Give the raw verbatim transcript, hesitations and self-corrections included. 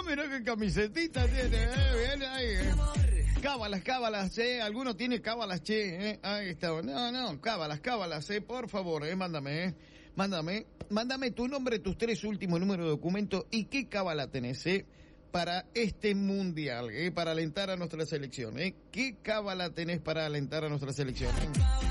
mira qué camisetita tiene, eh, bien ahí, eh. Cábalas, cábalas, eh, alguno tiene cábalas, che, eh, ahí está, no, no, cábalas, cábalas, eh, por favor, eh, mándame, eh, mándame, mándame tu nombre, tus tres últimos números de documento y qué cábala tenés, eh, para este mundial, eh, para alentar a nuestra selección, eh, qué cábala tenés para alentar a nuestra selección, eh.